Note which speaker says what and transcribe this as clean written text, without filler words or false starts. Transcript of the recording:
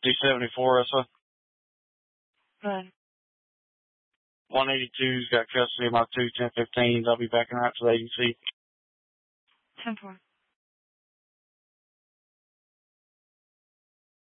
Speaker 1: D74, Ursula.
Speaker 2: Go ahead.
Speaker 1: 182's got custody of my 2 1015s. I'll be backing out to the agency.
Speaker 2: 10-4.